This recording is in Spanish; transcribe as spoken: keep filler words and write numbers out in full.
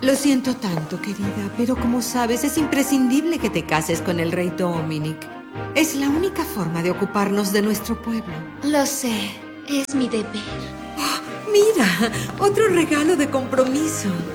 Lo siento tanto, querida, pero como sabes, es imprescindible que te cases con el rey Dominic. Es la única forma de ocuparnos de nuestro pueblo. Lo sé, es mi deber. Oh, mira, otro regalo de compromiso.